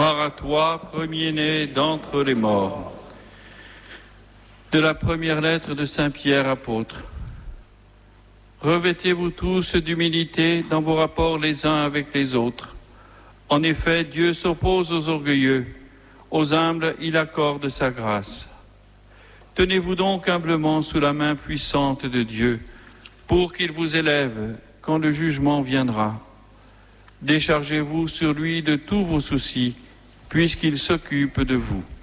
Gloire à toi, premier-né d'entre les morts. De la première lettre de Saint Pierre apôtre. Revêtez-vous tous d'humilité dans vos rapports les uns avec les autres. En effet, Dieu s'oppose aux orgueilleux, aux humbles il accorde sa grâce. Tenez-vous donc humblement sous la main puissante de Dieu, pour qu'il vous élève quand le jugement viendra. Déchargez-vous sur lui de tous vos soucis, puisqu'il s'occupe de vous.